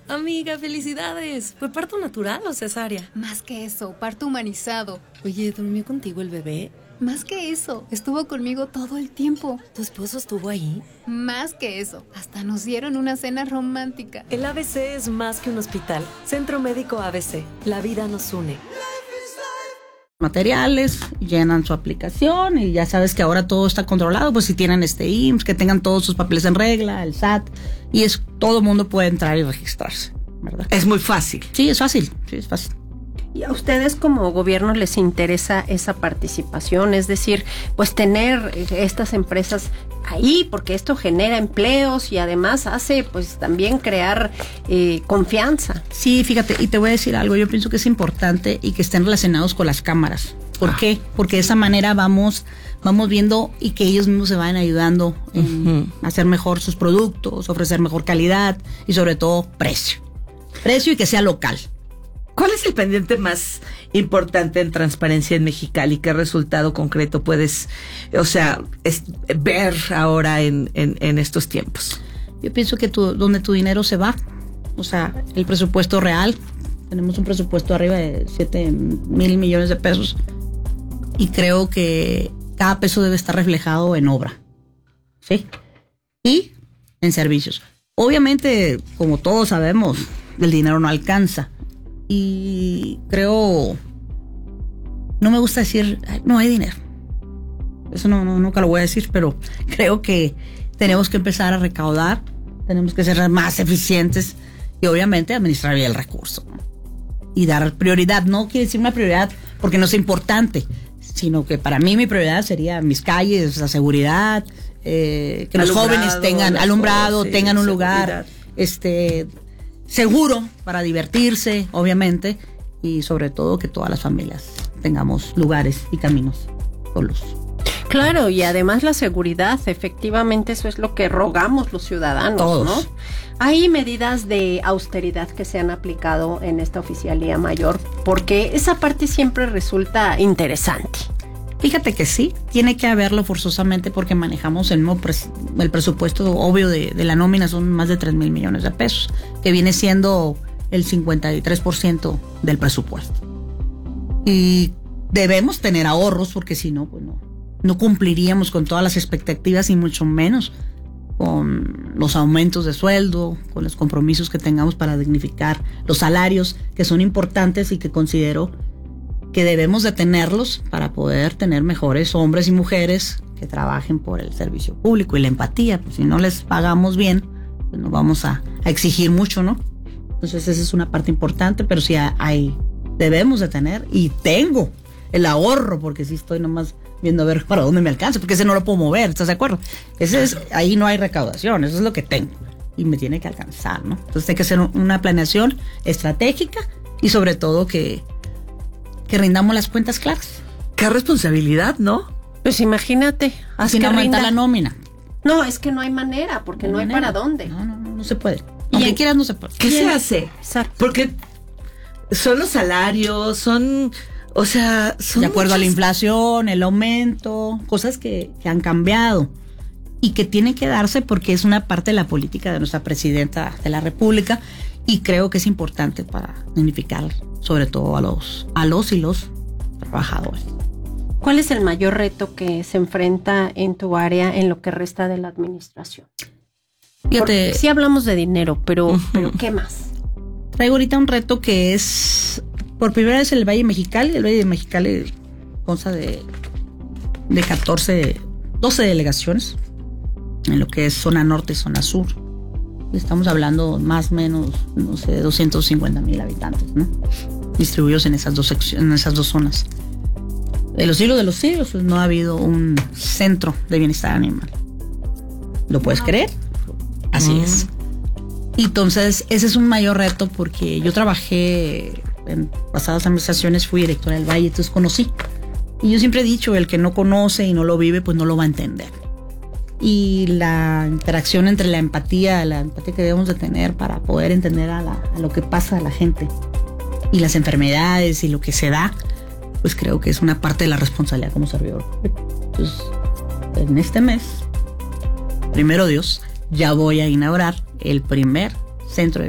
Amiga, felicidades. ¿Fue parto natural o cesárea? Más que eso, parto humanizado. Oye, ¿durmió contigo el bebé? Más que eso, estuvo conmigo todo el tiempo. ¿Tu esposo estuvo ahí? Más que eso, hasta nos dieron una cena romántica. El ABC es más que un hospital. Centro Médico ABC. La vida nos une. Materiales, llenan su aplicación y ya sabes que ahora todo está controlado, pues si tienen IMSS, que tengan todos sus papeles en regla, el SAT, y todo el mundo puede entrar y registrarse, ¿verdad? Es muy fácil. Sí, es fácil, sí, es fácil. ¿Y a ustedes como gobierno les interesa esa participación? Es decir, pues tener estas empresas ahí, porque esto genera empleos y además hace pues también crear confianza. Sí, fíjate, y te voy a decir algo, yo pienso que es importante y que estén relacionados con las cámaras. ¿Por qué? Porque de esa manera vamos viendo y que ellos mismos se vayan ayudando en hacer mejor sus productos, ofrecer mejor calidad y sobre todo precio. Precio y que sea local. ¿Cuál es el pendiente más importante en transparencia en Mexicali? ¿Qué resultado concreto puedes, ver ahora en estos tiempos? Yo pienso que donde tu dinero se va, el presupuesto real, tenemos un presupuesto arriba de 7,000 millones de pesos y creo que cada peso debe estar reflejado en obra, ¿sí? Y en servicios. Obviamente, como todos sabemos, el dinero no alcanza. Y creo, no me gusta decir, no hay dinero. Eso nunca lo voy a decir, pero creo que tenemos que empezar a recaudar, tenemos que ser más eficientes y obviamente administrar bien el recurso, ¿no? Y dar prioridad. No quiere decir una prioridad porque no sea importante, sino que para mí mi prioridad sería mis calles, la seguridad, que los jóvenes tengan alumbrado, tengan un lugar, seguro para divertirse, obviamente, y sobre todo que todas las familias tengamos lugares y caminos con luz. Claro, y además la seguridad, efectivamente eso es lo que rogamos los ciudadanos, todos, ¿no? Hay medidas de austeridad que se han aplicado en esta oficialía mayor, porque esa parte siempre resulta interesante. Fíjate que sí, tiene que haberlo forzosamente porque manejamos el presupuesto obvio de la nómina, son más de 3,000 millones de pesos, que viene siendo el 53% del presupuesto. Y debemos tener ahorros porque si no, pues no cumpliríamos con todas las expectativas y mucho menos con los aumentos de sueldo, con los compromisos que tengamos para dignificar los salarios, que son importantes y que considero que debemos de tenerlos para poder tener mejores hombres y mujeres que trabajen por el servicio público y la empatía. Pues si no les pagamos bien, pues nos vamos a exigir mucho, ¿no? Entonces esa es una parte importante, pero sí debemos de tener, y tengo el ahorro, porque sí estoy nomás viendo a ver para dónde me alcanza, porque ese no lo puedo mover, ¿estás de acuerdo? Ahí no hay recaudación, eso es lo que tengo y me tiene que alcanzar, ¿no? Entonces hay que hacer una planeación estratégica y sobre todo que rindamos las cuentas claras. Qué responsabilidad, ¿no? Pues imagínate, sin aumentar la nómina. No, es que no hay manera, porque no hay para dónde. No se puede. Aunque quieras, no se puede. ¿Qué se hace? Exacto. Porque son los salarios, son de acuerdo a la inflación, el aumento, cosas que han cambiado y que tienen que darse porque es una parte de la política de nuestra presidenta de la República y creo que es importante para dignificar sobre todo a los y los trabajadores. ¿Cuál es el mayor reto que se enfrenta en tu área en lo que resta de la administración? Fíjate, sí hablamos de dinero, pero ¿qué más? Traigo ahorita un reto que es, por primera vez, el Valle de Mexicali. El Valle de Mexicali consta de 12 delegaciones, en lo que es zona norte y zona sur. Estamos hablando más o menos, de 250,000 habitantes, ¿no? Distribuidos en esas dos zonas. De los siglos de los siglos, pues, no ha habido un centro de bienestar animal. ¿Lo puedes creer? Así es. Y entonces, ese es un mayor reto porque yo trabajé en pasadas administraciones, fui directora del Valle, entonces conocí. Y yo siempre he dicho, el que no conoce y no lo vive, pues no lo va a entender. Y la interacción entre la empatía que debemos de tener para poder entender a lo que pasa a la gente y las enfermedades y lo que se da, pues creo que es una parte de la responsabilidad como servidor. Entonces, en este mes, primero Dios, ya voy a inaugurar el primer centro de